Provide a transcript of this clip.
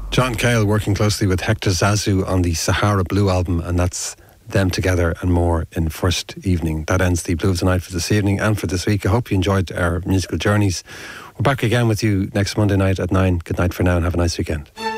John Cale working closely with Hector Zazu on the Sahara Blue album, and that's Them Together and More in First Evening. That ends the Blue of the Night for this evening and for this week. I hope you enjoyed our musical journeys. We're back again with you next Monday night at 9. Good night for now and have a nice weekend.